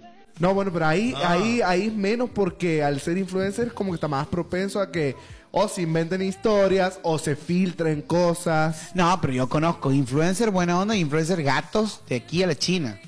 No, bueno, pero ahí menos porque al ser influencer como que está más propenso a que o se inventen historias o se filtren cosas. No, pero yo conozco influencer buena onda y influencer gatos de aquí a la China.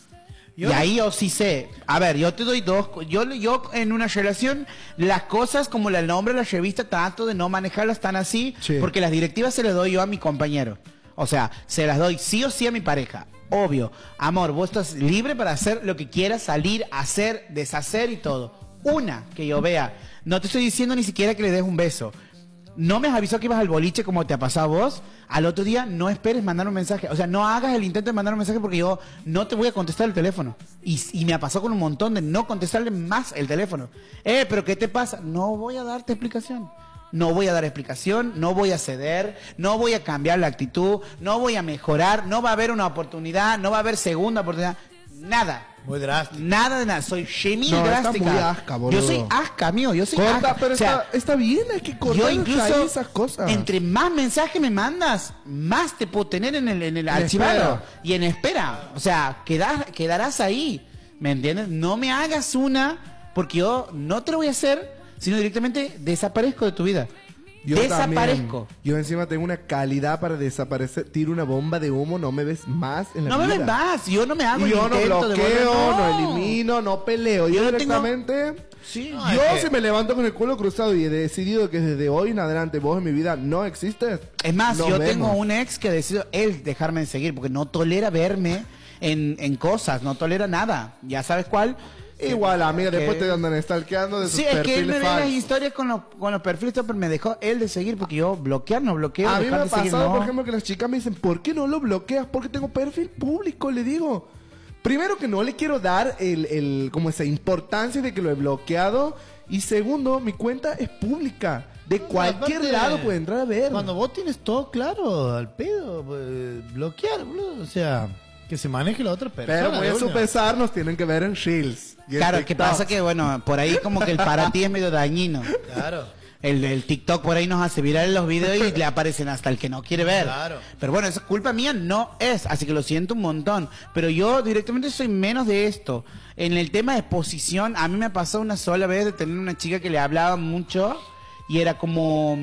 Y ahí yo sí sé. A ver, yo te doy dos. Yo en una relación, las cosas como la nombre la revista, trato de no manejarlas tan así, Sí. porque las directivas se las doy yo a mi compañero. O sea, se las doy sí o sí a mi pareja. Obvio. Amor, vos estás libre para hacer lo que quieras, salir, hacer, deshacer y todo. Una que yo vea. No te estoy diciendo ni siquiera que le des un beso. No me avisó que ibas al boliche como te ha pasado a vos. Al otro día no esperes mandar un mensaje. O sea, no hagas el intento de mandar un mensaje porque yo no te voy a contestar el teléfono. Y me ha pasado con un montón de no contestarle más el teléfono. Pero ¿qué te pasa? No voy a darte explicación. No voy a dar explicación, no voy a ceder, no voy a cambiar la actitud, no voy a mejorar, no va a haber una oportunidad, no va a haber segunda oportunidad. Nada. Muy drástico. Nada de nada. Soy Shemi No, está drástica. muy asca, boludo. Yo soy asca, amigo. Yo soy Corta, asca. pero O sea, está bien, hay que cortar yo incluso, esas cosas. entre más mensajes me mandas, más te puedo tener en el archivado. espera. Y en espera. O sea, quedarás ahí. ¿Me entiendes? No me hagas una, porque yo no te lo voy a hacer, sino directamente desaparezco de tu vida. Yo Desaparezco. también. Yo encima tengo una calidad para desaparecer. Tiro una bomba de humo, no me ves más en la No vida. me ves más. Yo no me hago Y el yo no intento de bloqueo, volver- no elimino, no peleo. Yo Yo no tengo- directamente... Sí. No, Yo es que- si me levanto con el culo cruzado y he decidido que desde hoy en adelante vos en mi vida no existes. Es más, nos yo vemos. tengo un ex que decidió él dejarme de seguir porque no tolera verme en cosas, no tolera nada. ¿Ya sabes cuál? Igual, amiga, que- después te andan stalkeando de sus Sí, es que él me perfiles ve las falsos. historias con los perfiles, pero me dejó él de seguir porque yo no bloqueo. A mí me dejar ha de seguir, pasado, no. por ejemplo, que las chicas me dicen, ¿por qué no lo bloqueas? Porque tengo perfil público, le digo. Primero que no le quiero dar como esa importancia de que lo he bloqueado. Y segundo, mi cuenta es pública. De cualquier Aparte, lado puede entrar a ver. Cuando vos tienes todo claro al pedo, pues, bloquear, boludo. O sea, que se maneje la otra persona. Pero muy de a su una. pesar nos tienen que ver en Shields. y en Claro, que TikTok. pasa que, bueno, por ahí como que el para ti es medio dañino. Claro. El TikTok por ahí nos hace viral los videos y le aparecen hasta el que no quiere ver. Claro. Pero bueno, esa culpa mía no es, así que lo siento un montón. Pero yo directamente soy menos de esto. En el tema de exposición, a mí me pasó una sola vez de tener una chica que le hablaba mucho y era como...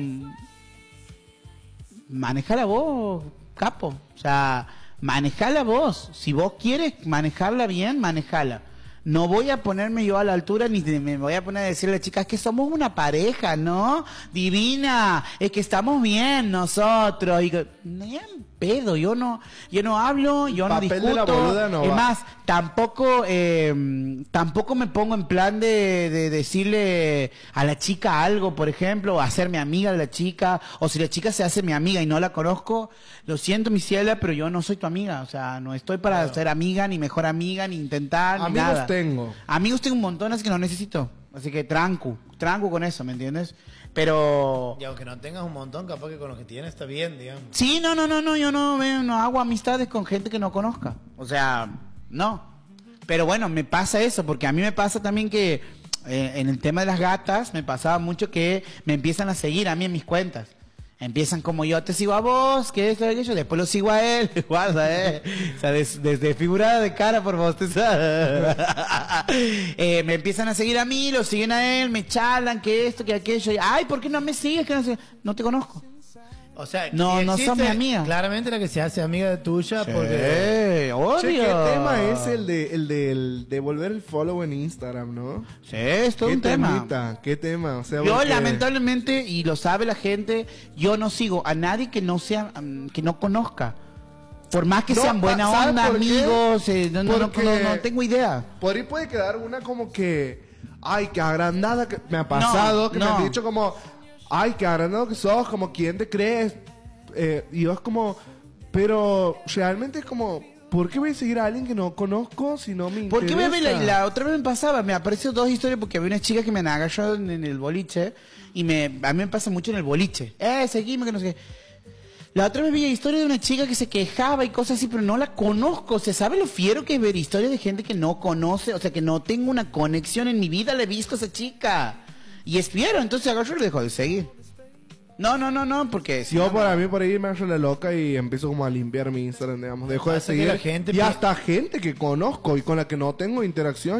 Manejala vos, capo. O sea, manejala vos. Si vos quieres manejarla bien, manejala. No voy a ponerme yo a la altura ni me voy a poner a decirle a las chicas que somos una pareja, ¿no? Divina, es que estamos bien nosotros. Y que, ni en pedo, yo no hablo, yo no Papel de discuto. la boluda no es va. más, tampoco me pongo en plan de decirle a la chica algo, por ejemplo, o hacerme amiga de la chica, o si la chica se hace mi amiga y no la conozco, lo siento mi ciela, pero yo no soy tu amiga, o sea, no estoy para ser amiga, ni mejor amiga, ni intentar, ni Amigos nada. tengo. Amigos tengo un montón, así que no necesito. Así que tranco con eso, ¿me entiendes? Pero... Y aunque no tengas un montón, capaz que con lo que tienes está bien, digamos. Sí, no, yo no hago amistades con gente que no conozca. O sea, no. Pero bueno, me pasa eso, porque a mí me pasa también que en el tema de las gatas, me pasaba mucho que me empiezan a seguir a mí en mis cuentas. Empiezan como yo te sigo a vos, que esto, aquello, después lo sigo a él, guarda, o sea, desde figurada de cara por vos, me empiezan a seguir a mí, lo siguen a él, me charlan, que esto, que aquello, y, ay, ¿por qué no me sigues? Que no te conozco. O sea, No, que no existe sos mi amiga. Claramente la que se hace amiga de tuya porque... obvio. Che, ¿qué tema es el de devolver el follow en Instagram, no? Sí, es todo ¿Qué un tema. temita? ¿Qué tema? O sea, Yo porque- lamentablemente, y lo sabe la gente, yo no sigo a nadie que no sea, que no conozca. Por más que No, sean buena ¿sabes onda, por qué? amigos, Porque- no tengo idea. Por ahí puede quedar una como que... Ay, qué agrandada que me ha pasado. Que me no. han dicho como... Ay, qué agrandado que sos. Como, ¿quién te crees? Y yo es como... Pero realmente es como... ¿Por qué voy a seguir a alguien que no conozco si no me interesa? Porque la otra vez me pasaba, me apareció dos historias porque había una chica que me agarró en el boliche y a mí me pasa mucho en el boliche. Seguime que no sé qué. La otra vez vi historia de una chica que se quejaba y cosas así, pero no la conozco. ¿Se sabe lo fiero que es ver historias de gente que no conoce? O sea, que no tengo una conexión en mi vida, la he visto a esa chica. Y es fiero, entonces agarro y le dejo de seguir. No, porque... si Yo no, para mí por ahí me hago la loca y empiezo como a limpiar mi Instagram, digamos. Dejo de Pasa que seguir. la gente y hasta gente que conozco y con la que no tengo interacción.